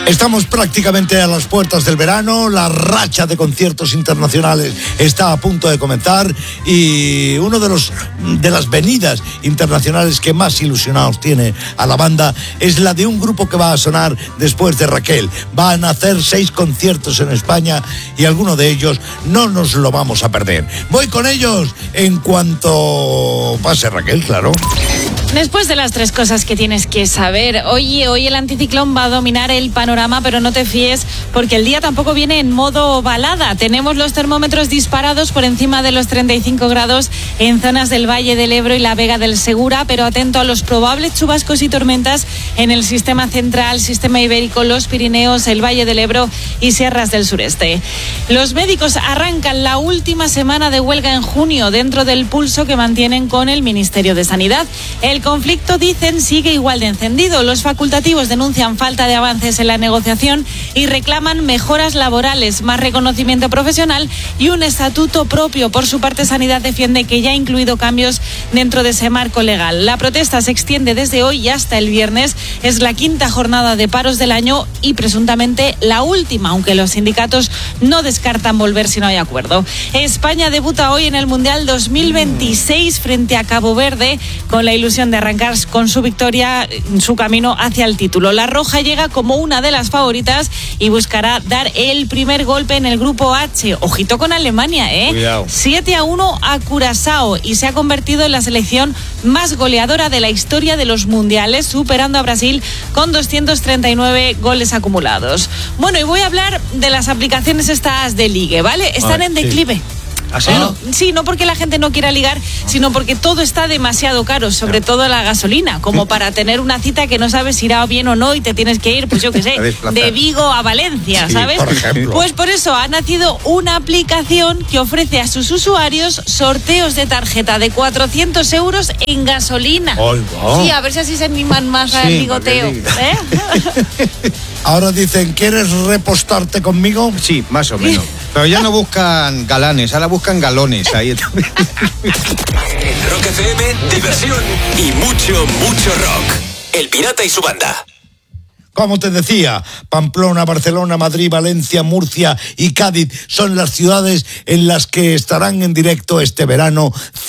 Estamos prácticamente a las puertas del verano, la racha de conciertos internacionales está a punto de comenzar y uno de las venidas internacionales que más ilusionados tiene a la banda es la de un grupo que va a sonar después de Raquel. Van a hacer 6 conciertos en España y alguno de ellos no nos lo vamos a perder. Voy con ellos en cuanto pase Raquel, claro. Después de las 3 cosas que tienes que saber, hoy el anticiclón va a dominar el panorama, pero no te fíes porque el día tampoco viene en modo balada. Tenemos los termómetros disparados por encima de los 35 grados en zonas del Valle del Ebro y la Vega del Segura, pero atento a los probables chubascos y tormentas en el sistema central, sistema ibérico, los Pirineos, el Valle del Ebro y sierras del sureste. Los médicos arrancan la última semana de huelga en junio dentro del pulso que mantienen con el Ministerio de Sanidad. El conflicto, dicen, sigue igual de encendido. Los facultativos denuncian falta de avances en la negociación y reclaman mejoras laborales, más reconocimiento profesional y un estatuto propio. Por su parte, Sanidad defiende que ya ha incluido cambios dentro de ese marco legal. La protesta se extiende desde hoy y hasta el viernes. Es la 5ª jornada de paros del año y presuntamente la última, aunque los sindicatos no descartan volver si no hay acuerdo. España debuta hoy en el Mundial 2026 frente a Cabo Verde con la ilusión de arrancar con su victoria en su camino hacia el título. La Roja llega como una de las favoritas y buscará dar el primer golpe en el grupo H. Ojito con Alemania, Cuidado. 7-1 a Curazao y se ha convertido en la selección más goleadora de la historia de los mundiales, superando a Brasil con 239 goles acumulados. Bueno, y voy a hablar de las aplicaciones estas de ligue, ¿vale? Están en declive. Sí. ¿Ah, sí? Claro, sí, no porque la gente no quiera ligar, sino porque todo está demasiado caro, sobre todo la gasolina, como para tener una cita que no sabes si irá bien o no y te tienes que ir, pues yo qué sé, de Vigo a Valencia, Sí, ¿sabes? por ejemplo. Pues por eso ha nacido una aplicación que ofrece a sus usuarios sorteos de tarjeta de 400 euros en gasolina. Oiga. Sí, a ver si así se animan más al Sí, ligoteo. Ahora dicen, ¿quieres repostarte conmigo? Sí, más o menos. Pero ya no buscan galanes, ahora buscan galones. Ahí. En Rock FM, diversión y mucho, mucho rock. El Pirata y su banda. Como te decía, Pamplona, Barcelona, Madrid, Valencia, Murcia y Cádiz son las ciudades en las que estarán en directo este verano